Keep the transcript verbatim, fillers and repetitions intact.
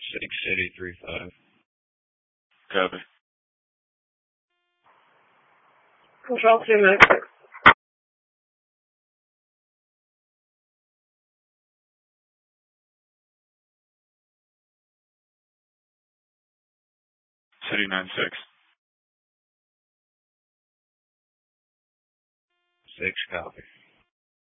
Six City three five. Copy. Control two nine six. City nine six. Six copy.